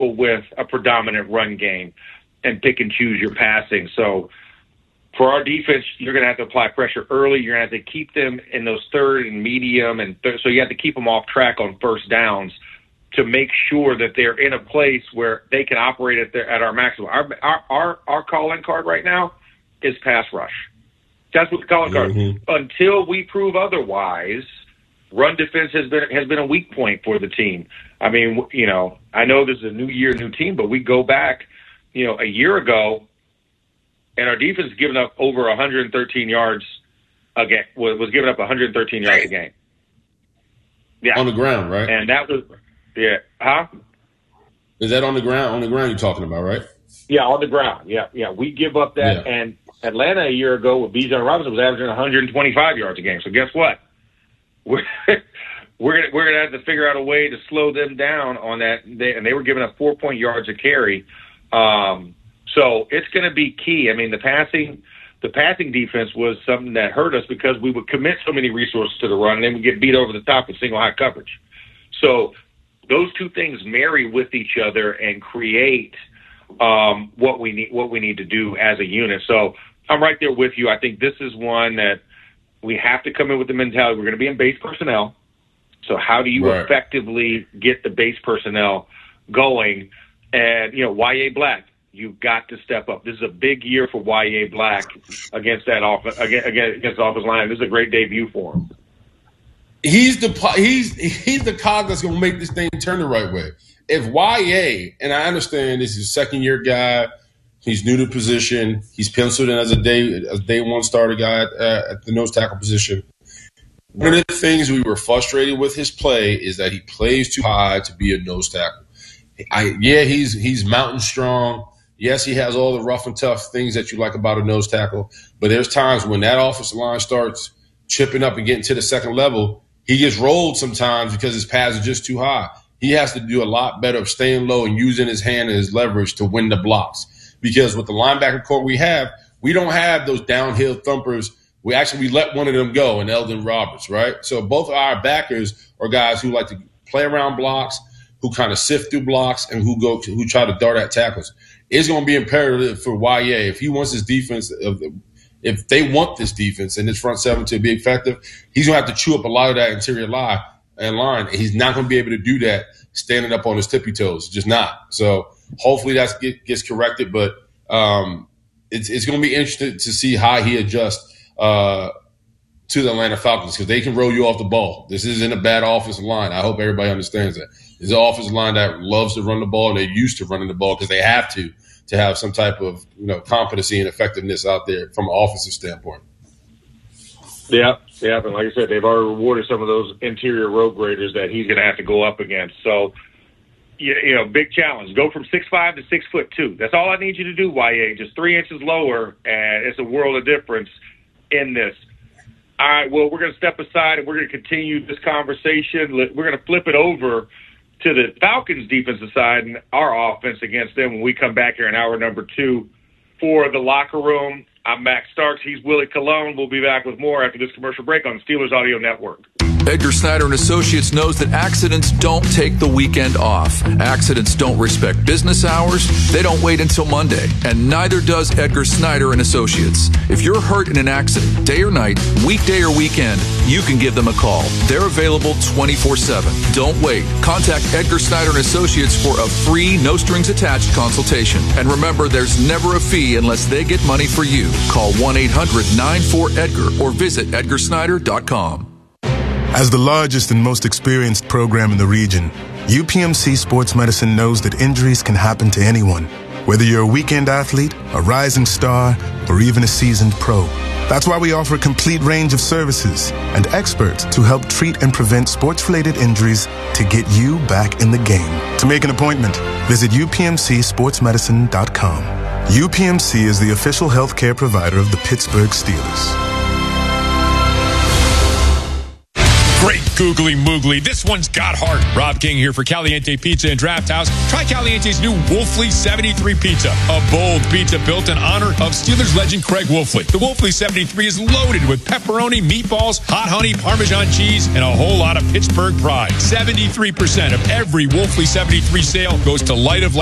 with a predominant run game and pick and choose your passing. So for our defense, you're going to have to apply pressure early. You're going to have to keep them in those third and medium, so you have to keep them off track on first downs to make sure that they're in a place where they can operate at our maximum. Our calling card right now is pass rush. That's what the calling card. Until we prove otherwise, run defense has been a weak point for the team. I mean, I know this is a new year, new team, but we go back, a year ago, and our defense is giving up over 113 yards a game. Was giving up 113 yards a game. Yeah, on the ground, right? And that was, yeah, huh? Is that on the ground? On the ground, you're talking about, right? Yeah, on the ground. Yeah. We give up that, and Atlanta a year ago with Bijan Robinson was averaging 125 yards a game. So guess what? We're gonna have to figure out a way to slow them down on that. They were giving up 4 yards a carry. So it's going to be key. I mean, the passing defense was something that hurt us because we would commit so many resources to the run, and then we get beat over the top with single high coverage. So those two things marry with each other and create what we need to do as a unit. So I'm right there with you. I think this is one that we have to come in with the mentality we're going to be in base personnel. So how do you effectively get the base personnel going? And Y.A. Black, you've got to step up. This is a big year for Y.A. Black against that against the offensive line. This is a great debut for him. He's the cog that's going to make this thing turn the right way. If Y.A., and I understand this is a second-year guy, he's new to the position, he's penciled in as a day one starter guy at the nose tackle position. One of the things we were frustrated with his play is that he plays too high to be a nose tackle. He's mountain strong. Yes, he has all the rough and tough things that you like about a nose tackle, but there's times when that offensive line starts chipping up and getting to the second level, he gets rolled sometimes because his pads are just too high. He has to do a lot better of staying low and using his hand and his leverage to win the blocks. Because with the linebacker core we don't have those downhill thumpers. We let one of them go in Eldon Roberts, right? So both of our backers are guys who like to play around blocks, who kind of sift through blocks, and who try to dart at tackles. It's going to be imperative for YA if he wants his defense. If they want this defense and his front seven to be effective, he's going to have to chew up a lot of that interior line. He's not going to be able to do that standing up on his tippy toes. Just not. So hopefully that gets corrected. But it's going to be interesting to see how he adjusts to the Atlanta Falcons because they can roll you off the ball. This isn't a bad offensive line. I hope everybody understands that. It's an offensive line that loves to run the ball, and they're used to running the ball because they have to have some type of competency and effectiveness out there from an offensive standpoint. Yeah, and like I said, they've already rewarded some of those interior road graders that he's going to have to go up against. So, big challenge. Go from 6'5" to 6'2". That's all I need you to do, YA. Just 3 inches lower, and it's a world of difference in this. All right, well, we're going to step aside, and we're going to continue this conversation. We're going to flip it over to the Falcons' defensive side and our offense against them when we come back here in hour number 2 for The Locker Room. I'm Max Starks. He's Willie Colon. We'll be back with more after this commercial break on the Steelers Audio Network. Edgar Snyder and Associates knows that accidents don't take the weekend off. Accidents don't respect business hours. They don't wait until Monday. And neither does Edgar Snyder and Associates. If you're hurt in an accident, day or night, weekday or weekend, you can give them a call. They're available 24/7. Don't wait. Contact Edgar Snyder and Associates for a free, no-strings-attached consultation. And remember, there's never a fee unless they get money for you. Call 1-800-94-EDGAR or visit edgarsnyder.com. As the largest and most experienced program in the region, UPMC Sports Medicine knows that injuries can happen to anyone, whether you're a weekend athlete, a rising star, or even a seasoned pro. That's why we offer a complete range of services and experts to help treat and prevent sports-related injuries to get you back in the game. To make an appointment, visit upmcsportsmedicine.com. UPMC is the official healthcare provider of the Pittsburgh Steelers. googly moogly. This one's got heart. Rob King here for Caliente Pizza and Draft House. Try Caliente's new Wolfley 73 Pizza, a bold pizza built in honor of Steelers legend Craig Wolfley. The Wolfley 73 is loaded with pepperoni, meatballs, hot honey, Parmesan cheese, and a whole lot of Pittsburgh pride. 73% of every Wolfley 73 sale goes to Light of Life